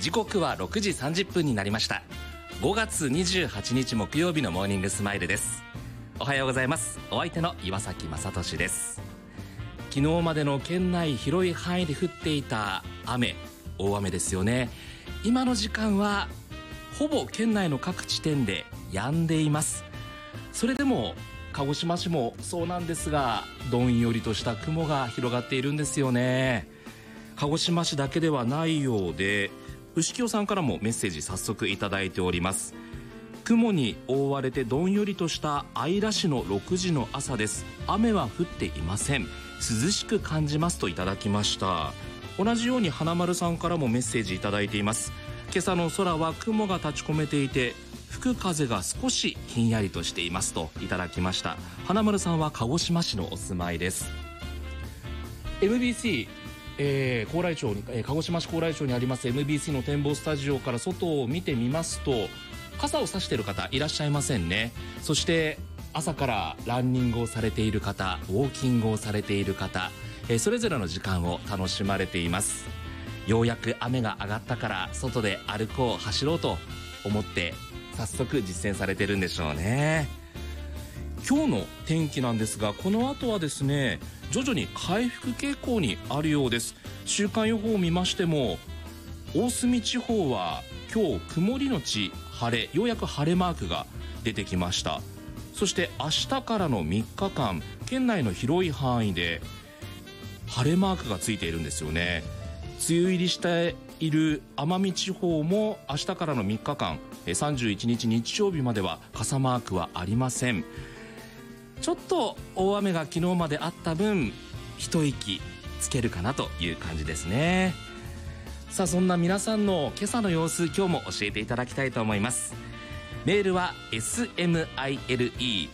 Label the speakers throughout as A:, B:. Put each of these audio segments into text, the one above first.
A: 時刻は6時30分になりました。5月28日木曜日のモーニングスマイルです。おはようございます。お相手の岩崎正俊です。昨日までの県内広い範囲で降っていた雨、大雨ですよね。今の時間はほぼ県内の各地点で止んでいます。それでも鹿児島市もそうなんですが、どんよりとした雲が広がっているんですよね。鹿児島市だけではないようで、牛清さんからもメッセージ早速いただいております。雲に覆われてどんよりとした姶良市の6時の朝です。雨は降っていません。涼しく感じますといただきました。同じように花丸さんからもメッセージいただいています。今朝の空は雲が立ち込めていて、吹く風が少しひんやりとしていますといただきました。花丸さんは鹿児島市のお住まいです。 MBC高麗町に鹿児島市高麗町にあります MBC の展望スタジオから外を見てみますと、傘を差している方いらっしゃいませんね。そして朝からランニングをされている方、ウォーキングをされている方、それぞれの時間を楽しまれています。ようやく雨が上がったから外で歩こう走ろうと思って早速実践されてるんでしょうね。今日の天気なんですが、この後はですね、徐々に回復傾向にあるようです。週間予報を見ましても、大隅地方は今日曇りのち晴れ、ようやく晴れマークが出てきました。そして明日からの3日間、県内の広い範囲で晴れマークがついているんですよね。梅雨入りしている奄美地方も明日からの3日間、31日日曜日までは傘マークはありません。ちょっと大雨が昨日まであった分、一息つけるかなという感じですね。さあ、そんな皆さんの今朝の様子、今日も教えていただきたいと思います。メールは smile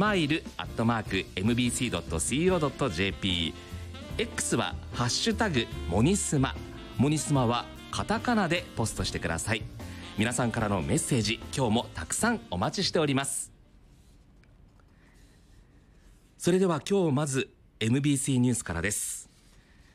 A: smile@mbc.co.jp、 X はハッシュタグモニスマ、モニスマはカタカナでポストしてください。皆さんからのメッセージ、今日もたくさんお待ちしております。それでは今日まず MBC ニュースからです。